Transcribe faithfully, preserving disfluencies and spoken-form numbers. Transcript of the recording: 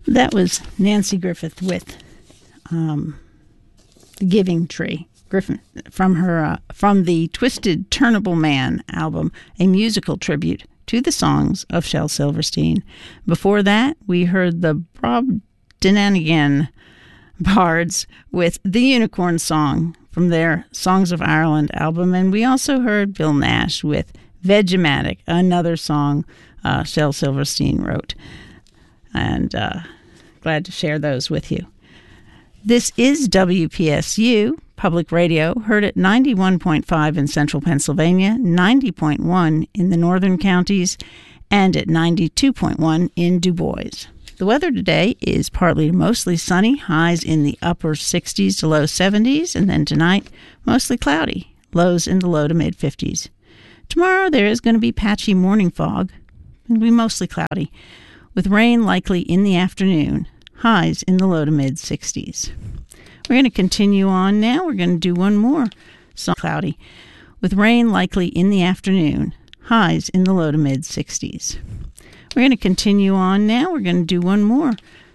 That was Nancy Griffith with um, The Giving Tree. Griffith from her uh, from the Twisted Turnable Man album, a musical tribute to the songs of Shel Silverstein. Before that, we heard the Brobdinnagian Bards with The Unicorn Song from their Songs of Ireland album, and we also heard Bill Nash with Vegematic, another song uh, Shel Silverstein wrote. And uh, glad to share those with you. This is W P S U Public Radio, heard at ninety-one point five in central Pennsylvania, ninety point one in the northern counties, and at ninety-two point one in Du Bois. The weather today is partly to mostly sunny, highs in the upper sixties to low seventies, and then tonight, mostly cloudy, lows in the low to mid fifties. Tomorrow there is going to be patchy morning fog, and it'll be mostly cloudy, with rain likely in the afternoon, highs in the low to mid sixties. We're going to continue on now. We're going to do one more song, cloudy, with rain likely in the afternoon, highs in the low to mid sixties. We're going to continue on now. We're going to do one more